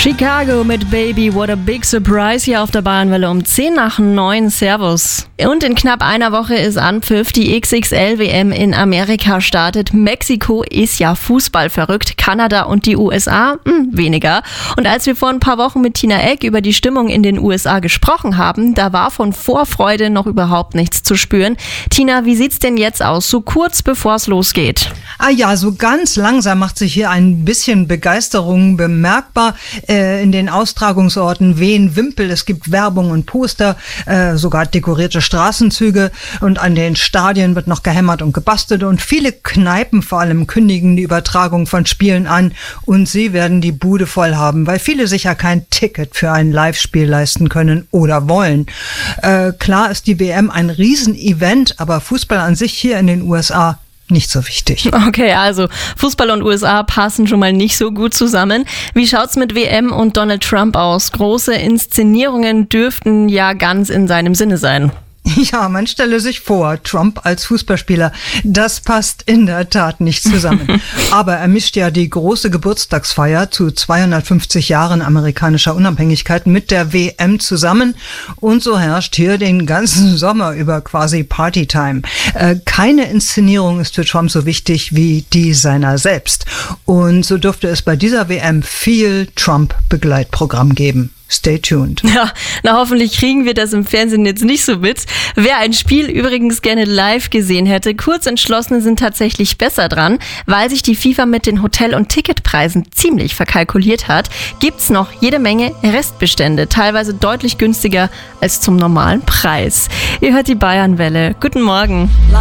Chicago mit Baby, what a big surprise hier auf der Bayernwelle um 10:09. Servus. Und in knapp einer Woche ist Anpfiff. Die XXL-WM in Amerika startet. Mexiko ist ja Fußball verrückt, Kanada und die USA weniger. Und als wir vor ein paar Wochen mit Tina Eck über die Stimmung in den USA gesprochen haben, da war von Vorfreude noch überhaupt nichts zu spüren. Tina, wie sieht's denn jetzt aus, so kurz bevor es losgeht? So ganz langsam macht sich hier ein bisschen Begeisterung bemerkbar. In den Austragungsorten wehen Wimpel, es gibt Werbung und Poster, sogar dekorierte Straßenzüge, und an den Stadien wird noch gehämmert und gebastelt, und viele Kneipen vor allem kündigen die Übertragung von Spielen an, und sie werden die Bude voll haben, weil viele sich ja kein Ticket für ein Live-Spiel leisten können oder wollen. Klar ist die WM ein Riesenevent, aber Fußball an sich hier in den USA nicht so wichtig. Okay, also Fußball und USA passen schon mal nicht so gut zusammen. Wie schaut's mit WM und Donald Trump aus? Große Inszenierungen dürften ja ganz in seinem Sinne sein. Ja, man stelle sich vor, Trump als Fußballspieler, das passt in der Tat nicht zusammen. Aber er mischt ja die große Geburtstagsfeier zu 250 Jahren amerikanischer Unabhängigkeit mit der WM zusammen, und so herrscht hier den ganzen Sommer über quasi Partytime. Keine Inszenierung ist für Trump so wichtig wie die seiner selbst. Und so dürfte es bei dieser WM viel Trump-Begleitprogramm geben. Stay tuned. Ja, hoffentlich kriegen wir das im Fernsehen jetzt nicht so mit. Wer ein Spiel übrigens gerne live gesehen hätte, Kurzentschlossene sind tatsächlich besser dran. Weil sich die FIFA mit den Hotel- und Ticketpreisen ziemlich verkalkuliert hat, gibt's noch jede Menge Restbestände, teilweise deutlich günstiger als zum normalen Preis. Ihr hört die Bayernwelle. Guten Morgen.